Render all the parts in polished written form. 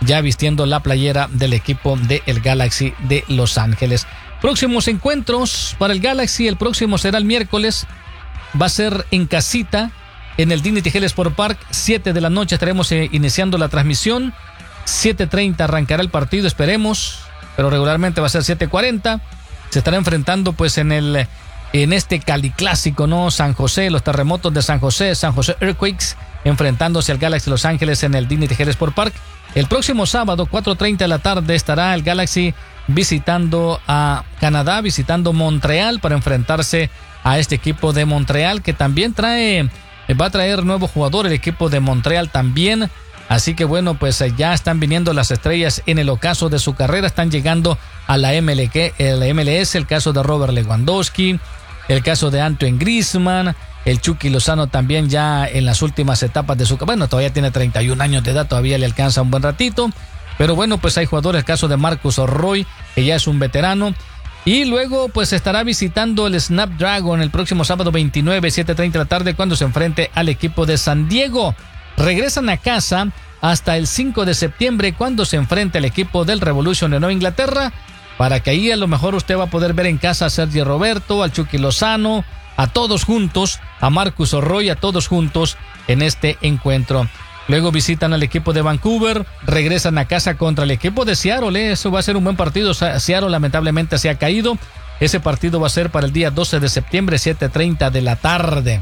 ya vistiendo la playera del equipo del Galaxy de Los Ángeles. Próximos encuentros para el Galaxy, el próximo será el miércoles, va a ser en casita, en el Dignity Health Sport Park, 7 de la noche estaremos iniciando la transmisión, 7:30 arrancará el partido, esperemos, pero regularmente va a ser 7:40, se estará enfrentando pues en este Cali Clásico, ¿no? San José, los terremotos de San José Earthquakes, enfrentándose al Galaxy Los Ángeles en el Dignity Health Sport Park. El próximo sábado, 4:30 de la tarde, estará el Galaxy visitando a Canadá, visitando Montreal para enfrentarse a este equipo de Montreal que también va a traer nuevo jugador, el equipo de Montreal también. Así que bueno, pues ya están viniendo las estrellas en el ocaso de su carrera, están llegando a la MLS, el caso de Robert Lewandowski, el caso de Antoine Griezmann, el Chucky Lozano también ya en las últimas etapas de su carrera. Bueno, todavía tiene 31 años de edad, todavía le alcanza un buen ratito. Pero bueno, pues hay jugadores, el caso de Marcus Roy, que ya es un veterano. Y luego pues estará visitando el Snapdragon el próximo sábado 29, 7:30 de la tarde, cuando se enfrente al equipo de San Diego. Regresan a casa hasta el 5 de septiembre, cuando se enfrente al equipo del Revolution de Nueva Inglaterra, para que ahí a lo mejor usted va a poder ver en casa a Sergio Roberto, al Chucky Lozano, a todos juntos, a Marcus Roy, a todos juntos en este encuentro. Luego visitan al equipo de Vancouver, regresan a casa contra el equipo de Seattle. Eso va a ser un buen partido. Seattle lamentablemente se ha caído. Ese partido va a ser para el día 12 de septiembre, 7:30 de la tarde.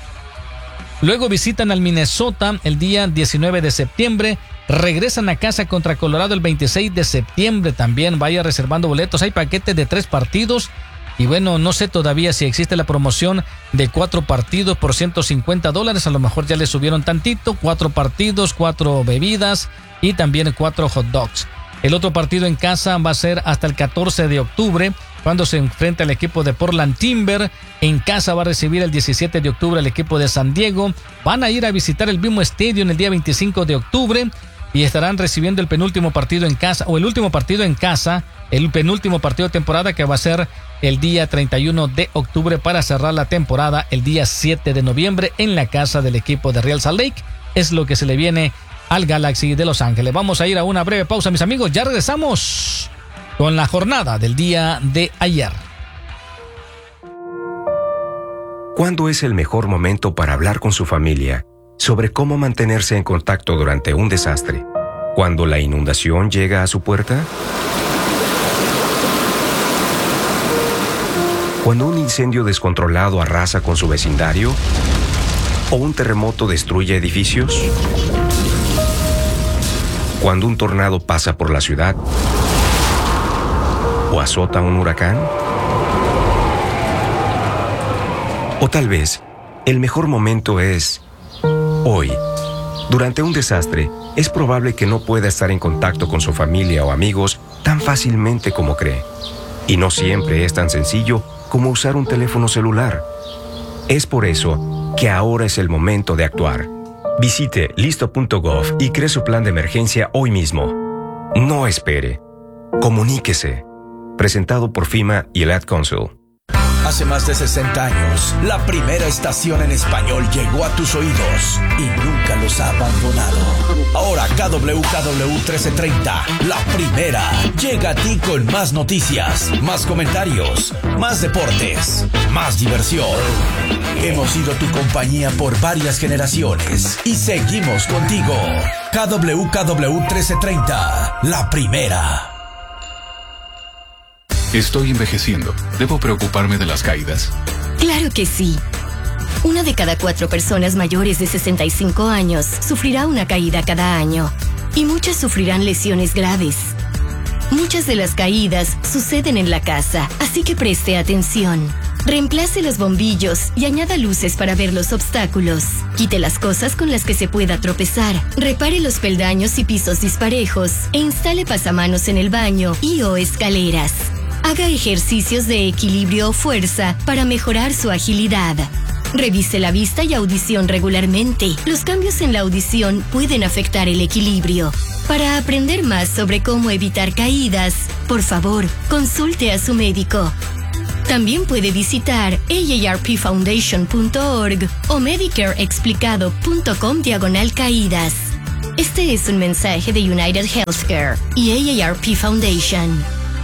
Luego visitan al Minnesota el día 19 de septiembre. Regresan a casa contra Colorado el 26 de septiembre también. Vaya reservando boletos. Hay paquetes de 3 partidos. Y bueno, no sé todavía si existe la promoción de 4 partidos por $150. A lo mejor ya le subieron tantito. 4 partidos, 4 bebidas y también 4 hot dogs. El otro partido en casa va a ser hasta el 14 de octubre, cuando se enfrenta al equipo de Portland Timber. En casa va a recibir el 17 de octubre al equipo de San Diego. Van a ir a visitar el BMO Stadium el día 25 de octubre y estarán recibiendo el penúltimo partido en casa, o el último partido en casa, el penúltimo partido de temporada, que va a ser el día 31 de octubre para cerrar la temporada el día 7 de noviembre en la casa del equipo de Real Salt Lake. Es lo que se le viene al Galaxy de Los Ángeles. Vamos a ir a una breve pausa, mis amigos. Ya regresamos con la jornada del día de ayer. ¿Cuándo es el mejor momento para hablar con su familia sobre cómo mantenerse en contacto durante un desastre? ¿Cuando la inundación llega a su puerta? ¿Cuando un incendio descontrolado arrasa con su vecindario? ¿O un terremoto destruye edificios? ¿Cuando un tornado pasa por la ciudad? ¿O azota un huracán? O tal vez, el mejor momento es hoy. Durante un desastre, es probable que no pueda estar en contacto con su familia o amigos tan fácilmente como cree. Y no siempre es tan sencillo como usar un teléfono celular. Es por eso que ahora es el momento de actuar. Visite listo.gov y cree su plan de emergencia hoy mismo. No espere. Comuníquese. Presentado por FEMA y el Ad Council. Hace más de 60 años, la primera estación en español llegó a tus oídos y nunca los ha abandonado. Ahora KWKW 1330, la primera, llega a ti con más noticias, más comentarios, más deportes, más diversión. Hemos sido tu compañía por varias generaciones y seguimos contigo. KWKW 1330, la primera. Estoy envejeciendo. ¿Debo preocuparme de las caídas? Claro que sí. 1 de cada 4 personas mayores de 65 años sufrirá una caída cada año. Y muchas sufrirán lesiones graves. Muchas de las caídas suceden en la casa, así que preste atención. Reemplace los bombillos y añada luces para ver los obstáculos. Quite las cosas con las que se pueda tropezar. Repare los peldaños y pisos disparejos e instale pasamanos en el baño y o escaleras. Haga ejercicios de equilibrio o fuerza para mejorar su agilidad. Revise la vista y audición regularmente. Los cambios en la audición pueden afectar el equilibrio. Para aprender más sobre cómo evitar caídas, por favor, consulte a su médico. También puede visitar aarpfoundation.org o medicareexplicado.com/caídas. Este es un mensaje de United Healthcare y AARP Foundation.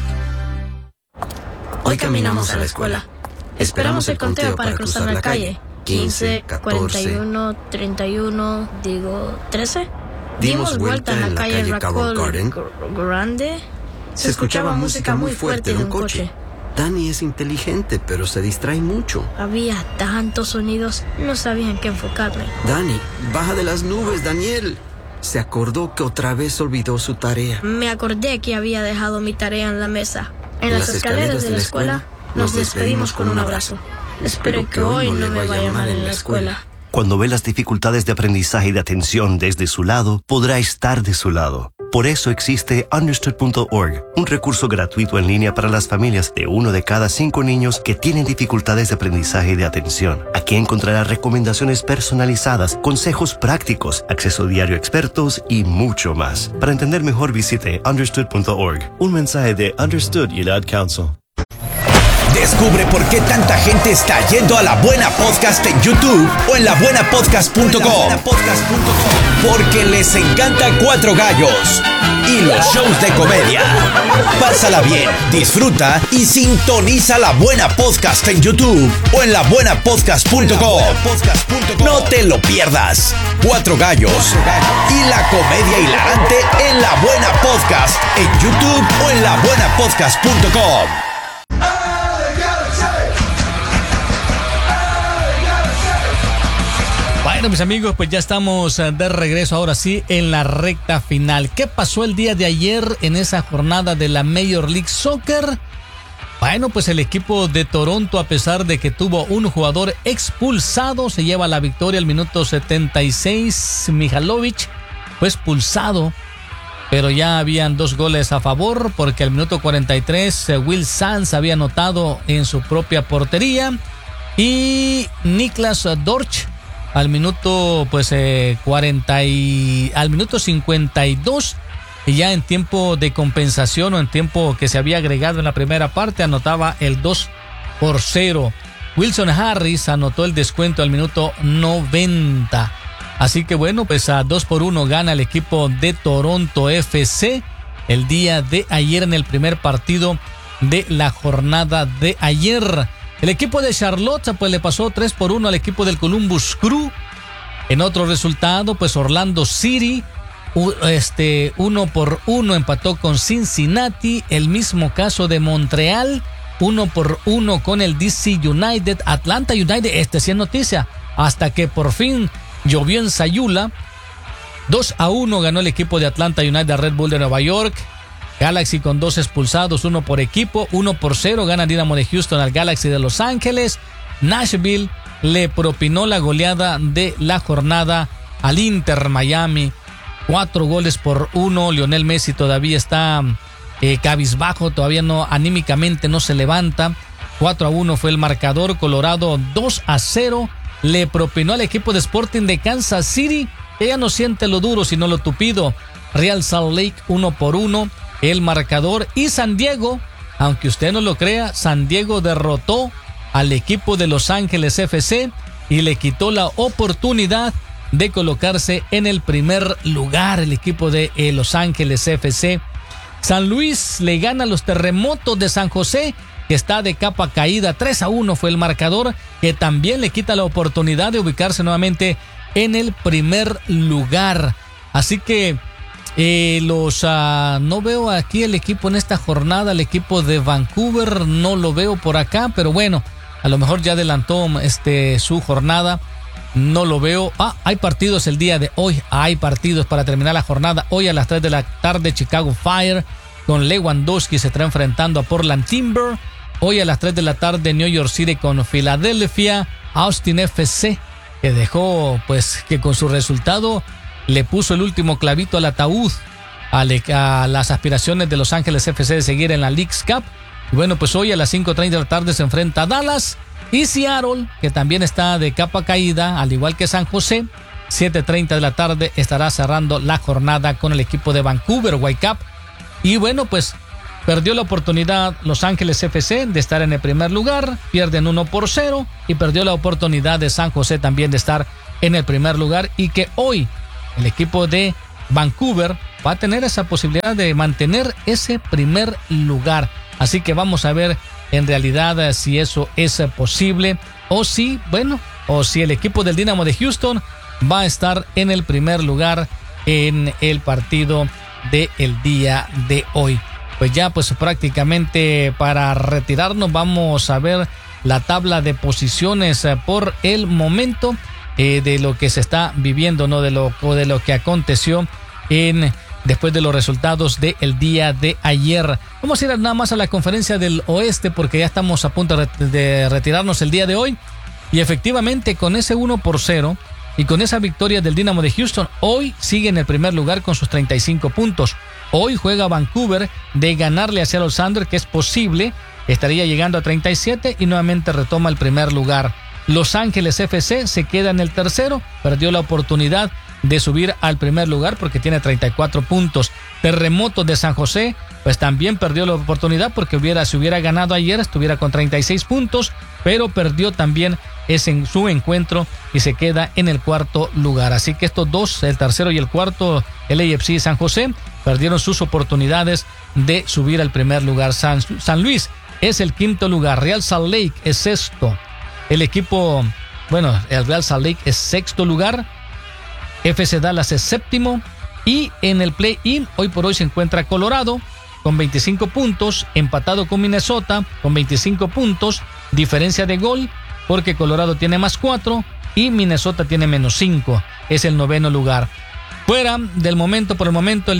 Hoy caminamos a la escuela. Esperamos el conteo para cruzar la calle. 15, 41, 31, 13. Dimos vuelta en la calle Raccoon Garden. Grande. Se escuchaba música muy fuerte de un coche. Danny es inteligente, pero se distrae mucho. Había tantos sonidos, no sabía en qué enfocarme. Danny, baja de las nubes, Daniel. Se acordó que otra vez olvidó su tarea. Me acordé que había dejado mi tarea en la mesa. En las escaleras de la escuela nos despedimos con un abrazo. Espero que hoy no me vaya mal en la escuela. Cuando ve las dificultades de aprendizaje y de atención desde su lado, podrá estar de su lado. Por eso existe Understood.org, un recurso gratuito en línea para las familias de 1 de cada 5 niños que tienen dificultades de aprendizaje y de atención. Aquí encontrará recomendaciones personalizadas, consejos prácticos, acceso diario a expertos y mucho más. Para entender mejor, visite Understood.org. Un mensaje de Understood y el Ad Council. Descubre por qué tanta gente está yendo a La Buena Podcast en YouTube o en labuenapodcast.com. Porque les encanta Cuatro Gallos y los shows de comedia. Pásala bien, disfruta y sintoniza La Buena Podcast en YouTube o en labuenapodcast.com. No te lo pierdas. Cuatro Gallos y la comedia hilarante en La Buena Podcast en YouTube o en labuenapodcast.com. Bueno, mis amigos, pues ya estamos de regreso ahora sí en la recta final. ¿Qué pasó el día de ayer en esa jornada de la Major League Soccer? Bueno, pues el equipo de Toronto, a pesar de que tuvo un jugador expulsado, se lleva la victoria al minuto 76. Mihalovic fue expulsado, pero ya habían 2 goles a favor, porque al minuto 43 Will Sands había anotado en su propia portería y Niklas Dorch al minuto al minuto 52, y ya en tiempo de compensación o en tiempo que se había agregado en la primera parte, anotaba el 2-0. Wilson Harris anotó el descuento al minuto 90. Así que bueno, pues a 2-1 gana el equipo de Toronto FC el día de ayer en el primer partido de la jornada de ayer. El equipo de Charlotte pues le pasó 3-1 al equipo del Columbus Crew. En otro resultado, pues Orlando City 1-1 empató con Cincinnati. El mismo caso de Montreal, 1-1 con el DC United. Atlanta United, sí es noticia, hasta que por fin llovió en Sayula. 2-1 ganó el equipo de Atlanta United a Red Bull de Nueva York. Galaxy con 2 expulsados, 1 por equipo. 1-0 gana Dynamo de Houston al Galaxy de Los Ángeles. Nashville le propinó la goleada de la jornada al Inter Miami. 4-1. Lionel Messi todavía está cabizbajo, todavía no, anímicamente no se levanta. 4-1 fue el marcador. Colorado 2-0 le propinó al equipo de Sporting de Kansas City, que ya no siente lo duro sino lo tupido. Real Salt Lake 1-1 el marcador. Y San Diego, aunque usted no lo crea, San Diego derrotó al equipo de Los Ángeles FC y le quitó la oportunidad de colocarse en el primer lugar el equipo de Los Ángeles FC. San Luis le gana a los Terremotos de San José, que está de capa caída. 3-1 fue el marcador, que también le quita la oportunidad de ubicarse nuevamente en el primer lugar. Así que no veo aquí el equipo en esta jornada, el equipo de Vancouver no lo veo por acá, pero bueno, a lo mejor ya adelantó su jornada, no lo veo. Hay partidos el día de hoy, hay partidos para terminar la jornada. Hoy a las 3 de la tarde Chicago Fire con Lewandowski se está enfrentando a Portland Timber. Hoy a las 3 de la tarde New York City con Philadelphia. Austin FC, que dejó pues que con su resultado le puso el último clavito al ataúd a las aspiraciones de Los Ángeles FC de seguir en la Leagues Cup. Y bueno, pues hoy a las 5:30 de la tarde se enfrenta a Dallas y Seattle, que también está de capa caída, al igual que San José. 7:30 de la tarde estará cerrando la jornada con el equipo de Vancouver Whitecaps. Y bueno, pues perdió la oportunidad Los Ángeles FC de estar en el primer lugar, pierden 1-0, y perdió la oportunidad de San José también de estar en el primer lugar, y que hoy el equipo de Vancouver va a tener esa posibilidad de mantener ese primer lugar. Así que vamos a ver en realidad si eso es posible o si el equipo del Dynamo de Houston va a estar en el primer lugar en el partido del día de hoy. Pues ya prácticamente para retirarnos vamos a ver la tabla de posiciones por el momento de lo que se está viviendo, ¿no? de lo que aconteció después de los resultados del día de ayer. Vamos a ir nada más a la conferencia del oeste porque ya estamos a punto de retirarnos el día de hoy. Y efectivamente con ese 1-0 y con esa victoria del Dynamo de Houston, hoy sigue en el primer lugar con sus 35 puntos. Hoy juega Vancouver de ganarle a Seattle Sounders, que es posible, estaría llegando a 37 y nuevamente retoma el primer lugar. Los Ángeles FC se queda en el tercero, perdió la oportunidad de subir al primer lugar porque tiene 34 puntos. Terremotos de San José pues también perdió la oportunidad porque si hubiera ganado ayer estuviera con 36 puntos, pero perdió también en su encuentro y se queda en el cuarto lugar. Así que estos dos, el tercero y el cuarto, LAFC y San José, perdieron sus oportunidades de subir al primer lugar. San Luis es el quinto lugar, Real Salt Lake es sexto, el Real Salt Lake es sexto lugar, FC Dallas es séptimo y en el play-in hoy por hoy se encuentra Colorado con 25 puntos, empatado con Minnesota con 25 puntos, diferencia de gol porque Colorado tiene más 4 y Minnesota tiene menos 5, es el noveno lugar. Fuera del momento, por el momento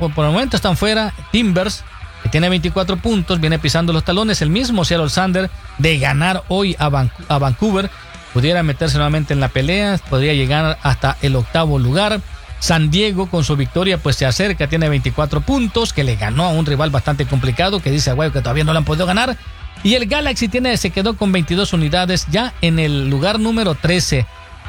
están fuera Timbers, que tiene 24 puntos, viene pisando los talones, el mismo Seattle Sounders de ganar hoy a Vancouver, pudiera meterse nuevamente en la pelea, podría llegar hasta el octavo lugar. San Diego con su victoria pues se acerca, tiene 24 puntos, que le ganó a un rival bastante complicado, que dice que todavía no lo han podido ganar. Y el Galaxy se quedó con 22 unidades ya en el lugar número 13.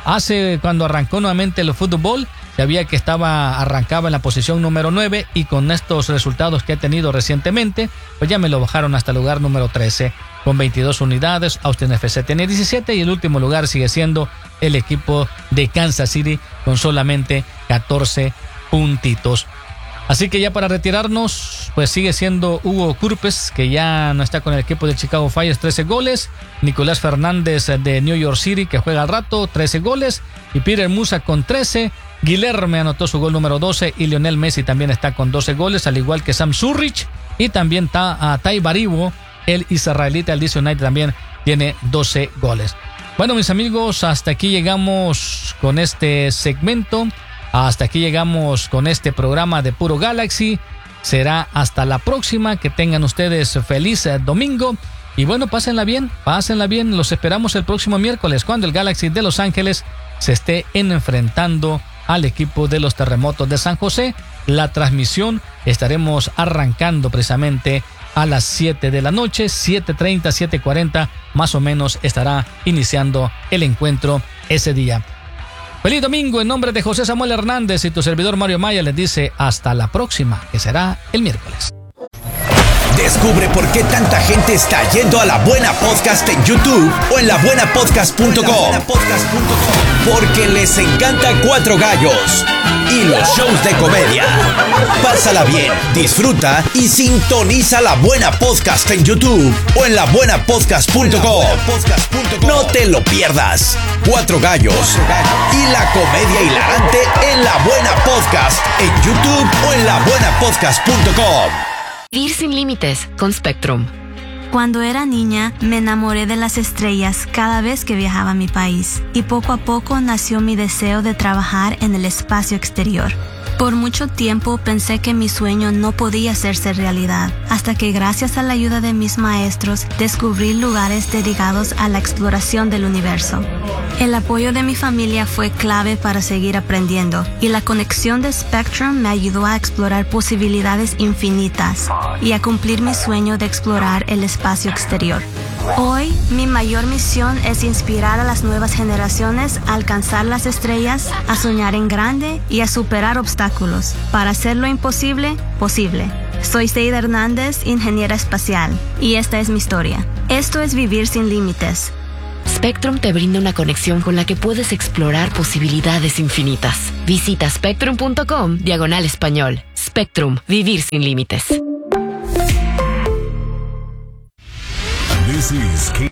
Cuando arrancó nuevamente el fútbol, sabía que arrancaba en la posición número 9 y con estos resultados que ha tenido recientemente, pues ya me lo bajaron hasta el lugar número 13 con 22 unidades. Austin FC tiene 17 y el último lugar sigue siendo el equipo de Kansas City con solamente 14 puntitos. Así que ya para retirarnos, pues sigue siendo Hugo Kurpes, que ya no está con el equipo de Chicago Fire, 13 goles. Nicolás Fernández de New York City, que juega al rato, 13 goles. Y Peter Musa con 13. Guilherme anotó su gol número 12 y Lionel Messi también está con 12 goles, al igual que Sam Zurich. Y también Tai Baribo, el israelita del DC United, también tiene 12 goles. Bueno, mis amigos, hasta aquí llegamos con este segmento. Hasta aquí llegamos con este programa de Puro Galaxy. Será hasta la próxima. Que tengan ustedes feliz domingo. Y bueno, pásenla bien. Los esperamos el próximo miércoles cuando el Galaxy de Los Ángeles se esté enfrentando al equipo de los Terremotos de San José. La transmisión estaremos arrancando precisamente a las 7 de la noche, 7:30, 7:40 más o menos estará iniciando el encuentro ese día. Feliz domingo en nombre de José Samuel Hernández y tu servidor Mario Maya les dice hasta la próxima, que será el miércoles. Descubre por qué tanta gente está yendo a La Buena Podcast en YouTube o en labuenapodcast.com. Porque les encanta Cuatro Gallos y los shows de comedia. Pásala bien, disfruta y sintoniza La Buena Podcast en YouTube o en labuenapodcast.com. No te lo pierdas. Cuatro Gallos y la comedia hilarante en La Buena Podcast en YouTube o en labuenapodcast.com. Vivir sin límites con Spectrum. Cuando era niña, me enamoré de las estrellas cada vez que viajaba a mi país y poco a poco nació mi deseo de trabajar en el espacio exterior. Por mucho tiempo pensé que mi sueño no podía hacerse realidad, hasta que gracias a la ayuda de mis maestros descubrí lugares dedicados a la exploración del universo. El apoyo de mi familia fue clave para seguir aprendiendo, y la conexión de Spectrum me ayudó a explorar posibilidades infinitas y a cumplir mi sueño de explorar el espacio exterior. Hoy, mi mayor misión es inspirar a las nuevas generaciones a alcanzar las estrellas, a soñar en grande y a superar obstáculos para hacer lo imposible posible. Soy Seida Hernández, ingeniera espacial, y esta es mi historia. Esto es Vivir sin Límites. Spectrum te brinda una conexión con la que puedes explorar posibilidades infinitas. Visita spectrum.com/español. Spectrum, vivir sin límites. This is